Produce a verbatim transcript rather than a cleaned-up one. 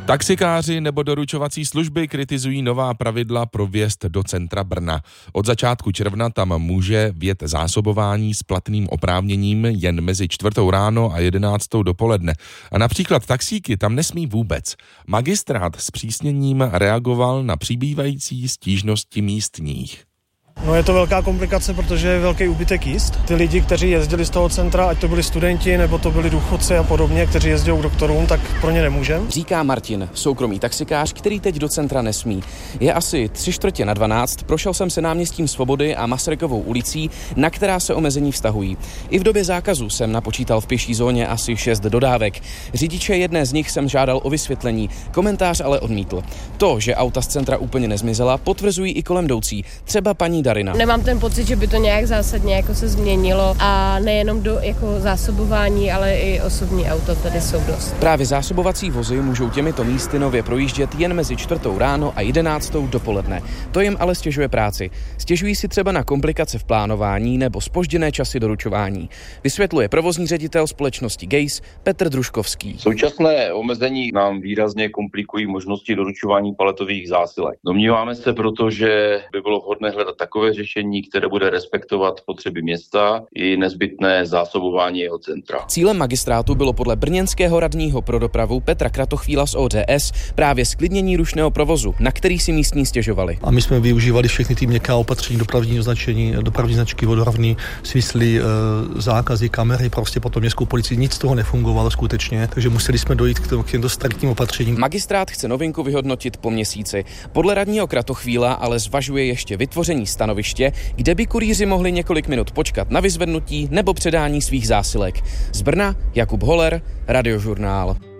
Taxikáři nebo doručovací služby kritizují nová pravidla pro vjezd do centra Brna. Od začátku června tam může vjet zásobování s platným oprávněním jen mezi čtvrtou ráno a jedenáctou dopoledne. A například taxíky tam nesmí vůbec. Magistrát s přísněním reagoval na přibývající stížnosti místních. No je to velká komplikace, protože je velký úbytek jízd. Ty lidi, kteří jezdili z toho centra, ať to byli studenti nebo to byli důchodci a podobně, kteří jezdí k doktorům, tak pro ně nemůžem. Říká Martin, soukromý taxikář, který teď do centra nesmí. Je asi tři čtvrtě na dvanáct, prošel jsem se náměstím Svobody a Masarykovou ulicí, na která se omezení vztahují. I v době zákazu jsem napočítal v pěší zóně asi šest dodávek. Řidiče jedné z nich jsem žádal o vysvětlení, komentář ale odmítl. To, že auta z centra úplně nezmizela, potvrzují i kolem jdoucí, třeba paní Darina. Nemám ten pocit, že by to nějak zásadně jako se změnilo a nejenom do jako zásobování, ale i osobní auto tady jsou dost. Právě zásobovací vozy můžou těmito místy nově projíždět jen mezi čtvrtou ráno a jedenáctou dopoledne. To jim ale stěžuje práci. Stěžují si třeba na komplikace v plánování nebo zpožděné časy doručování. Vysvětluje provozní ředitel společnosti Gejs Petr Družkovský. Současné omezení nám výrazně komplikují možnosti doručování paletových zásilek. Domníváme se proto, že by bylo vhodné hledat takové řešení, které bude respektovat potřeby města i nezbytné zásobování jeho centra. Cílem magistrátu bylo podle brněnského radního pro dopravu Petra Kratochvíla z O D S právě zklidnění rušného provozu, na který si místní stěžovali. A my jsme využívali všechny ty měkké opatření, dopravní označení, dopravní značky, vodorovný, svislí, e, zákazy, kamery, prostě potom městskou policii, nic z toho nefungovalo skutečně, takže museli jsme dojít k, k těmto striktním opatřením. Magistrát chce novinku vyhodnotit po měsíci. Podle radního Kratochvíla ale zvažuje ještě vytvoření stanoviště, kde by kurýři mohli několik minut počkat na vyzvednutí nebo předání svých zásilek. Z Brna Jakub Holer, Radiožurnál.